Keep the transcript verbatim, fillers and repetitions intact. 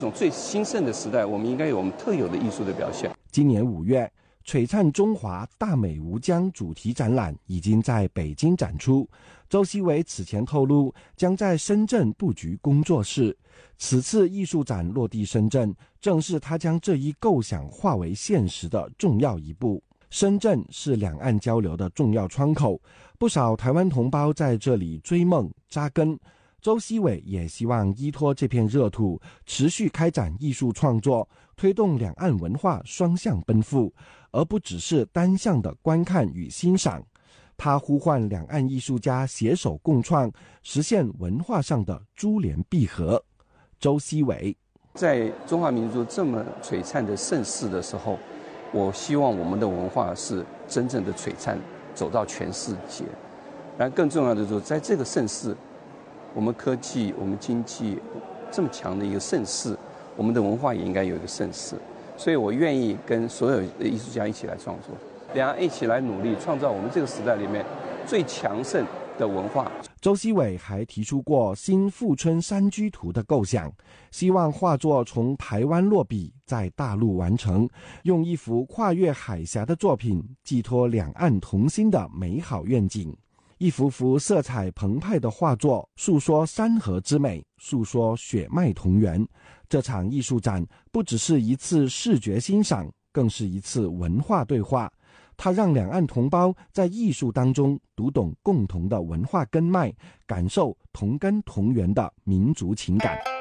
这种最兴盛的时代，我们应该有我们特有的艺术的表现。 今年五月，璀璨中华大美无疆主题展览已经在北京展出。周锡伟此前透露，将在深圳布局工作室。此次艺术展落地深圳，正是他将这一构想化为现实的重要一步。深圳是两岸交流的重要窗口，不少台湾同胞在这里追梦扎根。周锡伟也希望依托这片热土，持续开展艺术创作，推动两岸文化双向奔赴，而不只是单向的观看与欣赏。他呼唤两岸艺术家携手共创，实现文化上的珠联璧合。周锡伟在中华民族这么璀璨的盛世的时候，我希望我们的文化是真正的璀璨，走到全世界。然后更重要的就是，在这个盛世，我们科技、我们经济这么强的一个盛世，我们的文化也应该有一个盛世。所以我愿意跟所有的艺术家一起来创作，两岸一起来努力，创造我们这个时代里面最强盛的文化。 周锡伟还提出过新富春山居图的构想，希望画作从台湾落笔，在大陆完成，用一幅跨越海峡的作品寄托两岸同心的美好愿景。一幅幅色彩澎湃的画作，诉说山河之美，诉说血脉同源。这场艺术展不只是一次视觉欣赏，更是一次文化对话。它让两岸同胞在艺术当中读懂共同的文化根脉，感受同根同源的民族情感。